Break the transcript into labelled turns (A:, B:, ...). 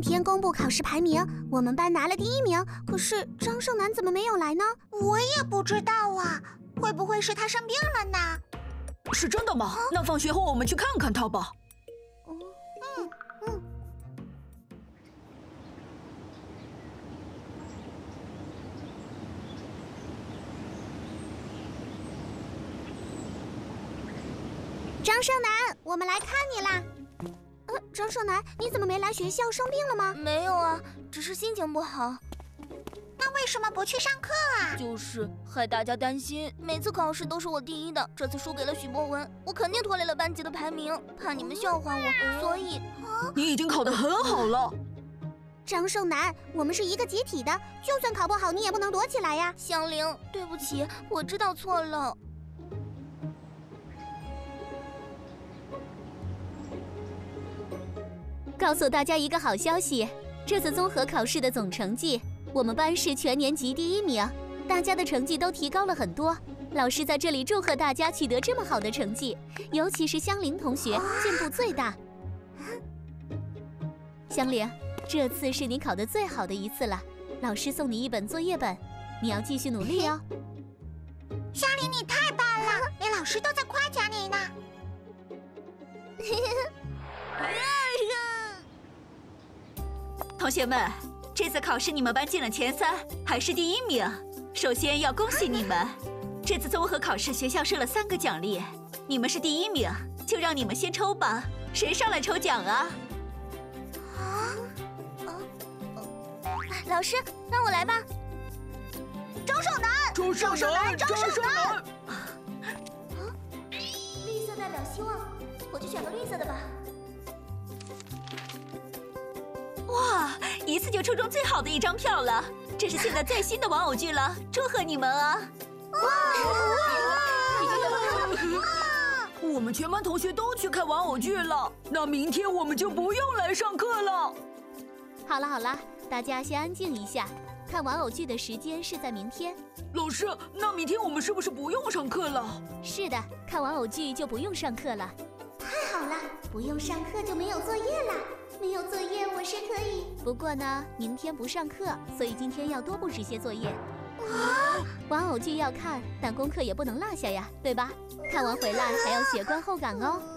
A: 天公布考试排名，我们班拿了第1名，可是张胜男怎么没有来呢？
B: 我也不知道啊，会不会是他生病了呢？
C: 是真的吗？那放学后我们去看看他吧。
A: 张胜男，我们来看你啦！张胜男，你怎么没来学校？生病了吗？
D: 没有啊，只是心情不好。
B: 那为什么不去上课啊？
D: 就是害大家担心，每次考试都是我第1的，这次输给了许博文，我肯定拖累了班级的排名，怕你们笑话我，所以……
C: 你已经考得很好了。
A: 张胜男，我们是一个集体的，就算考不好，你也不能躲起来呀。
D: 香菱，对不起，我知道错了。
E: 告诉大家一个好消息，这次综合考试的总成绩，我们班是全年级第1名，大家的成绩都提高了很多。老师在这里祝贺大家取得这么好的成绩，尤其是香菱同学进步最大。香菱，这次是你考得最好的一次了，老师送你一本作业本，你要继续努力哦。
B: 香菱，你太棒了，连老师都在夸奖你呢。
F: 同学们，这次考试你们班进了前3，还是第1名。首先要恭喜你们，这次综合考试学校设了3个奖励，你们是第1名，就让你们先抽吧。谁上来抽奖啊？
D: 老师，让我来吧。
B: 张胜男，
C: 张胜男，张胜男！
D: 绿色代表希望，我就选个绿色的吧。
F: 哇，一次就抽中最好的一张票了！这是现在最新的玩偶剧了，祝贺你们啊！
C: 我们全班同学都去看玩偶剧了，那明天我们就不用来上课了。
E: 好了，大家先安静一下，看玩偶剧的时间是在明天。
C: 老师，那明天我们是不是不用上课了？
E: 是的，看玩偶剧就不用上课了。
A: 太好了，不用上课就没有作业了。没有作业我是可以。
E: 不过呢，明天不上课，所以今天要多布置些作业。玩偶剧要看，但功课也不能落下呀，对吧？看完回来还要写观后感哦。